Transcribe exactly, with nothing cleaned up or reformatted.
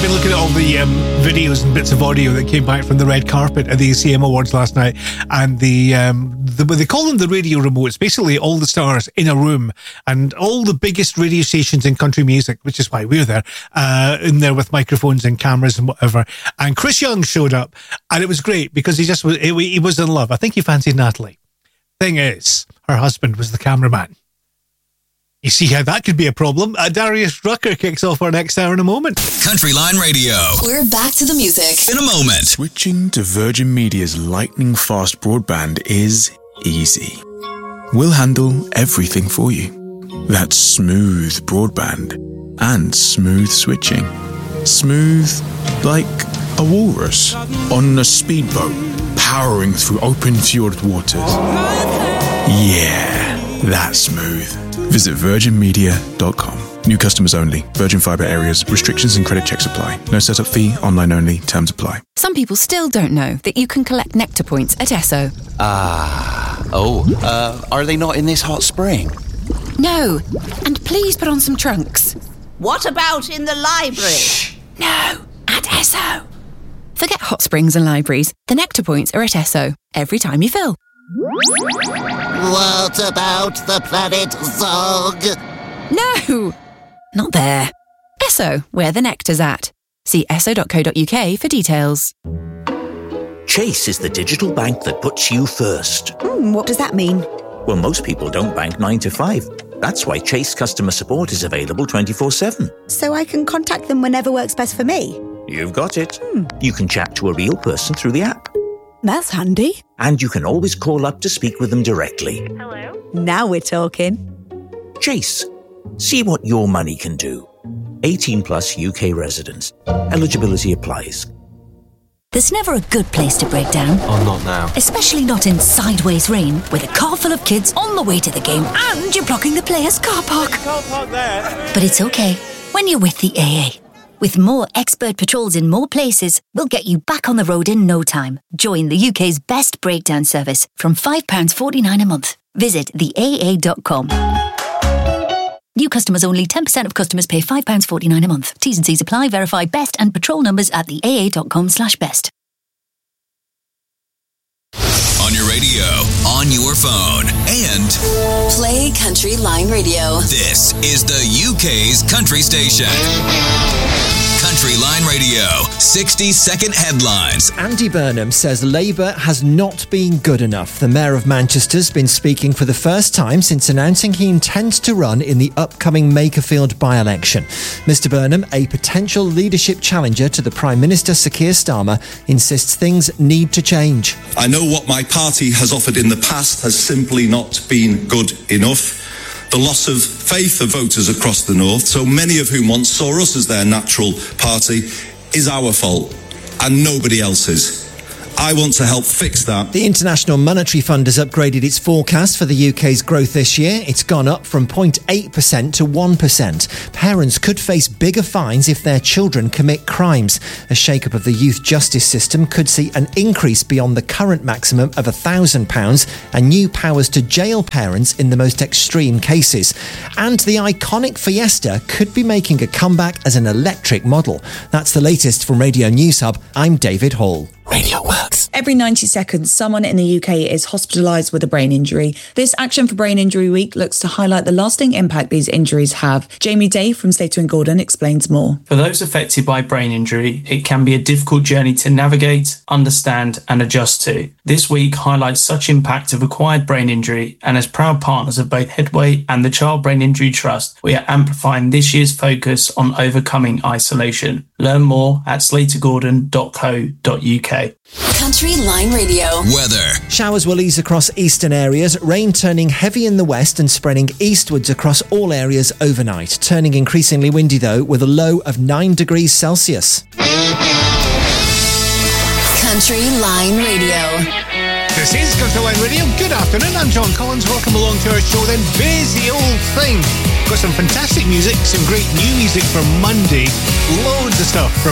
I've been looking at all the um, videos and bits of audio that came back from the red carpet at the A C M Awards last night, and the, um, the they call them the radio remotes. Basically, all the stars in a room, and all the biggest radio stations in country music, which is why we're there, uh, in there with microphones and cameras and whatever. And Chris Young showed up, and it was great because he just was, he was in love. I think he fancied Natalie. Thing is, her husband was the cameraman. You see how that could be a problem? Uh, Darius Rucker kicks off our next hour in a moment. Country Line Radio. We're back to the music in a moment. Switching to Virgin Media's lightning fast broadband is easy. We'll handle everything for you. That's smooth broadband and smooth switching. Smooth like a walrus on a speedboat powering through open fjord waters. Yeah, that's smooth. Visit virgin media dot com. New customers only. Virgin Fibre areas. Restrictions and credit checks apply. No setup fee. Online only. Terms apply. Some people still don't know that you can collect Nectar points at Esso. Ah. Oh, uh, are they not in this hot spring? No. And please put on some trunks. What about in the library? Shh. No. At Esso. Forget hot springs and libraries. The Nectar points are at Esso. Every time you fill. What about the planet Zog? No, not there. Esso, where the nectar's at. See esso dot co dot uk for details. Chase is the digital bank that puts you first. Mm, what does that mean? Well, most people don't bank nine to five. That's why Chase customer support is available twenty-four seven. So I can contact them whenever works best for me? You've got it. Hmm. You can chat to a real person through the app. That's handy. And you can always call up to speak with them directly. Hello? Now we're talking. Chase. See what your money can do. eighteen plus U K residents. Eligibility applies. There's never a good place to break down. Oh, not now. Especially not in sideways rain, with a car full of kids on the way to the game and you're blocking the players' car park. Car park there. But it's okay when you're with the A A. With more expert patrols in more places, we'll get you back on the road in no time. Join the U K's best breakdown service from five pounds forty-nine a month. Visit the A A dot com. New customers only. ten percent of customers pay five pounds forty-nine a month. T's and C's apply. Verify best and patrol numbers at the A A dot com slash best. On your radio, on your phone, and Play Country Line Radio. This is the U K's country station. Country Line Radio, sixty second headlines. Andy Burnham says Labour has not been good enough. The Mayor of Manchester's been speaking for the first time since announcing he intends to run in the upcoming Makerfield by-election. Mister Burnham, a potential leadership challenger to the Prime Minister Sir Keir Starmer, insists things need to change. I know what my party has offered in the past has simply not been good enough. The loss of faith of voters across the north, so many of whom once saw us as their natural party, is our fault and nobody else's. I want to help fix that. The International Monetary Fund has upgraded its forecast for the U K's growth this year. It's gone up from zero point eight percent to one percent. Parents could face bigger fines if their children commit crimes. A shake-up of the youth justice system could see an increase beyond the current maximum of one thousand pounds and new powers to jail parents in the most extreme cases. And the iconic Fiesta could be making a comeback as an electric model. That's the latest from Radio News Hub. I'm David Hall. Radio works. Every ninety seconds, someone in the U K is hospitalised with a brain injury. This Action for Brain Injury Week looks to highlight the lasting impact these injuries have. Jamie Day from Slater and Gordon explains more. For those affected by brain injury, it can be a difficult journey to navigate, understand and adjust to. This week highlights such impact of acquired brain injury, and as proud partners of both Headway and the Child Brain Injury Trust, we are amplifying this year's focus on overcoming isolation. Learn more at slater gordon dot co dot uk. Country Line Radio. Weather. Showers will ease across eastern areas, rain turning heavy in the west and spreading eastwards across all areas overnight. Turning increasingly windy though, with a low of nine degrees Celsius. Country Line Radio. This is Country Line Radio. Good afternoon, I'm John Collins. Welcome along to our show then. Busy old thing. Got some fantastic music, some great new music for Monday. Loads of stuff from